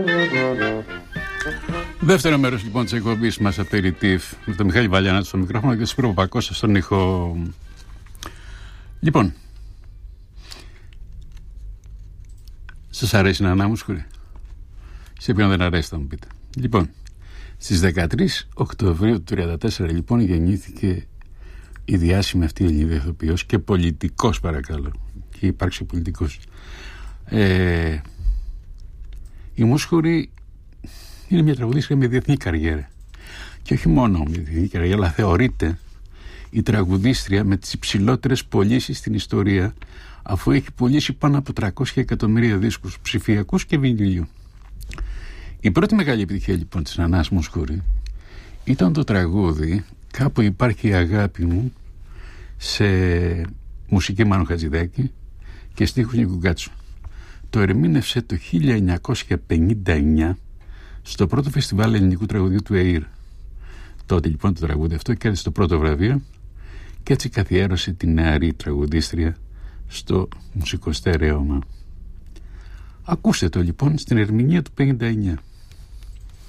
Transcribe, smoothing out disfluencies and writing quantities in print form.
Δεύτερο μέρος λοιπόν της εκπομπής μας Απεριτίφ, με τον Μιχάλη Βαλιανάτο στο μικρόφωνο και τον Σπύρο Παπακώστα στον ήχο. Λοιπόν, σας αρέσει να ανάμουσχουρη? Σε ποιον δεν αρέσει θα μου πείτε. Λοιπόν, στις 13 Οκτωβρίου του 1934 λοιπόν γεννήθηκε η διάσημη αυτή Ελληνίδα ηθοποιός και πολιτικός, παρακαλώ, και υπάρξει πολιτικός. Η Μούσχουρη είναι μια τραγουδίστρια με διεθνή καριέρα. Και όχι μόνο με διεθνή καριέρα, αλλά θεωρείται η τραγουδίστρια με τις υψηλότερες πωλήσεις στην ιστορία, αφού έχει πωλήσει πάνω από 300 εκατομμύρια δίσκους ψηφιακούς και βινιλιού. Η πρώτη μεγάλη επιτυχία λοιπόν της Νανάς Μούσχουρη ήταν το τραγούδι «Κάπου υπάρχει η αγάπη μου», σε μουσική Μάνου Χατζηδάκη και στίχους Νίκου Γκάτσου. Το ερμήνευσε το 1959 στο πρώτο φεστιβάλ ελληνικού τραγουδιού του ΕΙΡ. Τότε λοιπόν το τραγούδι αυτό κέρδισε το πρώτο βραβείο και έτσι καθιέρωσε την νεαρή τραγουδίστρια στο μουσικό στερέωμα. Ακούστε το λοιπόν στην ερμηνεία του 59.